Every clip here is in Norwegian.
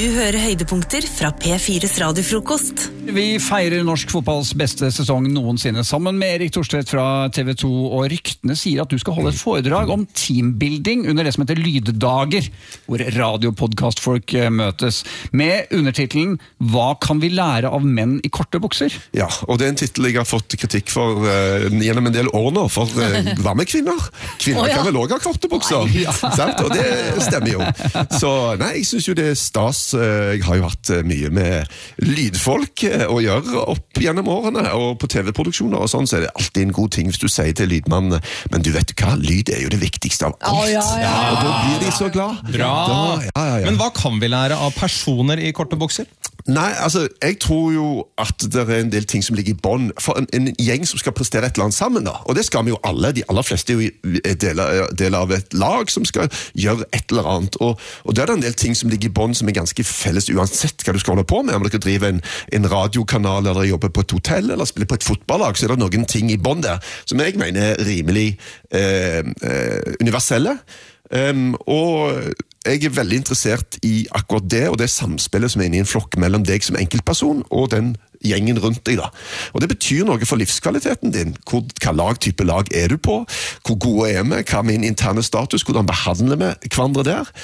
hører høydepunkter fra P4's radiofrokost. Vi feirer norsk fotballs beste sesong noensinne sammen med Erik Thorstvedt fra TV 2, og ryktene sier at du skal holde et foredrag om teambuilding under det som heter Lyddager, hvor radiopodcastfolk møtes, med undertitelen «Hva kan vi lære av menn i korte bukser?» Ja, og det er en titel jeg har fått kritikk for gjennom en del år nå, for hva med kvinner? Kvinner kan vel også ha korte bukser, sant? Og det stemmer jo. Så nei, jeg synes jo det er stas. Jeg har jo hatt mye med lydfolk å gjøre opp gjennom årene, og på TV-produksjoner og sånn, så er det alltid en god ting hvis du sier til lydmannen, men du vet hva, lyd er jo det viktigste av alt. Og da blir de så glad. Bra! Men hva kan vi lære av personer i korte bukser? Nei, altså, jeg tror jo at det er en del ting som ligger i bånd for en gjeng som skal prestere et eller annet sammen da, og det skal vi jo alle, de aller fleste er jo del av et lag som skal gjøre et eller annet, og det er en del ting som ligger i bånd som er ganske felles uansett hva du skal holde på med, om dere driver en radiokanal eller jobber på et hotell eller spiller på et fotballag, så er det noen ting i bånd der som jeg mener er rimelig universelle, og jeg er veldig interessert i akkurat det, og det samspillet som er inne i en flokk mellom deg som enkeltperson og den gjengen rundt deg da. Og det betyr noe for livskvaliteten din. Hva type lag er du på? Hvor gode er vi? Hva er min interne status? Hvordan behandler vi hverandre der?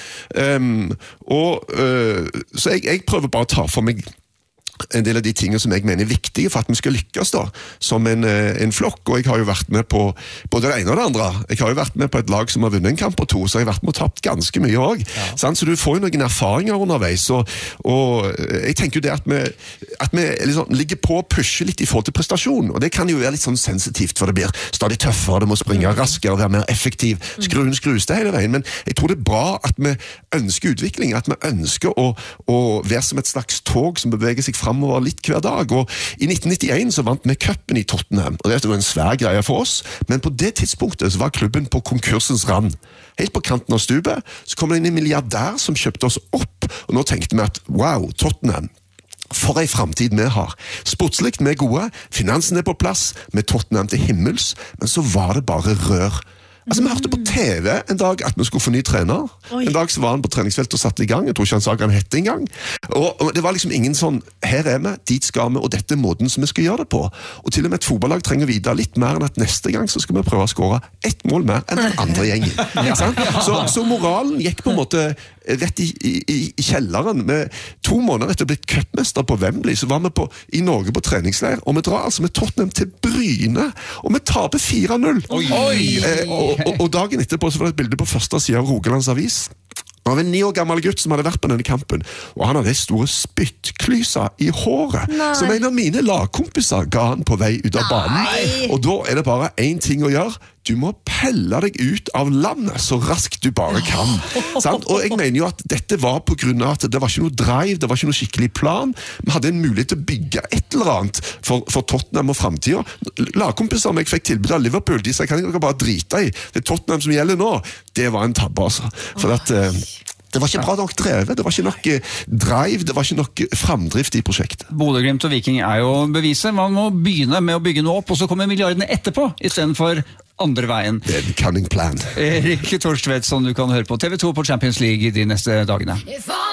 Så jeg prøver bare å ta for meg en del av de tingene som jeg mener er viktige for at vi skal lykkes da, som en flokk, og jeg har jo vært med på både det ene og det andre. Jeg har jo vært med på et lag som har vunnet en kamp og to, så jeg har vært med og tapt ganske mye også. Så du får jo noen erfaringer underveis, og jeg tenker jo det at vi liksom ligger på og pusher litt i forhold til prestasjon, og det kan jo være litt sånn sensitivt, for det blir stadig tøffere, det må springe raskere, være mer effektiv, skruen skrus det hele veien, men jeg tror det er bra at vi ønsker utvikling, at vi ønsker å være som et slags tog som beveger seg fremover litt hver dag, og i 1991 så vant vi cupen i Tottenham, og det var en svær greie for oss, men på det tidspunktet så var klubben på konkursens rand. Helt på kanten av stupet, så kom det inn en milliardær som kjøpte oss opp, og nå tenkte vi at, wow, Tottenham, for en fremtid vi har. Sportslikt vi er gode, finansen er på plass, med Tottenham til himmels, men så var det bare rør. Altså, vi hørte på TV en dag at vi skulle få ny trener. En dag så var han på treningsfeltet og satt i gang. Jeg tror ikke han sa hva han hette en gang. Og det var liksom ingen sånn, her er vi, dit skal vi, og dette er måten som vi skal gjøre det på. Og til og med et fotballag trenger å vite litt mer enn at neste gang så skal vi prøve å skåre ett mål mer enn den andre gjengen. Så moralen gikk på en måte rett i kjelleren. Med 2 måneder etter å bli cupmester på Wembley, så var vi i Norge på treningsleir, og vi drar altså med Tottenham til Bryne, og vi taper 4-0. Og dagen etterpå så var det et bilde på første siden av Rogalands Avis av en 9 år gammel gutt som hadde vært på denne kampen, og han hadde store spyttklyser i håret som en av mine lagkompiser ga han på vei ut av banen. Og da er det bare en ting å gjøre: du må pelle deg ut av landet så raskt du bare kan. Og jeg mener jo at dette var på grunn av at det var ikke noe drive, det var ikke noe skikkelig plan. Vi hadde en mulighet til å bygge et eller annet for Tottenham og fremtiden. Lagkompiser som jeg fikk tilbud av Liverpool, de sa, kan dere bare drite i det Tottenham som gjelder nå? Det var en tabbe, altså. For at det var ikke bra nok drevet, det var ikke nok drive, det var ikke nok fremdrift i prosjektet. Bodø Glimt og Viking er jo beviset. Man må begynne med å bygge noe opp, og så kommer milliardene etterpå, i stedet for andre veien. Det er en cunning plan. Erik Thorstvedt, som du kan høre på TV 2 på Champions League de neste dagene.